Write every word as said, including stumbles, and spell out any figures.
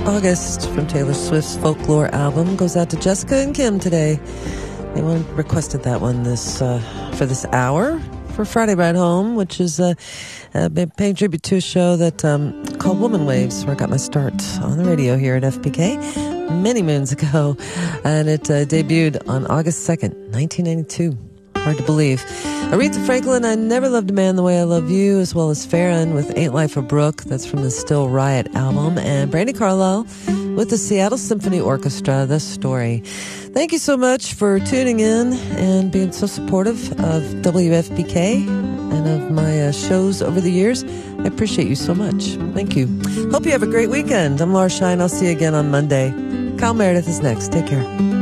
August from Taylor Swift's Folklore album goes out to Jessica and Kim today. They requested that one this uh, for this hour for Friday Ride Home, which is uh, uh, paying tribute to a show that um, called Woman Waves, where I got my start on the radio here at F P K many moons ago, and it uh, debuted on August second, nineteen ninety-two. Hard to believe. Aretha Franklin, I Never Loved a Man the Way I Love You, as well as Farron with Ain't Life a Brook, that's from the Still Riot album, and Brandi Carlile with the Seattle Symphony Orchestra, The Story. Thank you so much for tuning in and being so supportive of W F P K and of my uh, shows over the years. I appreciate you so much. Thank you. Hope you have a great weekend. I'm Laura Shine. I'll see you again on Monday. Kyle Meredith is next. Take care.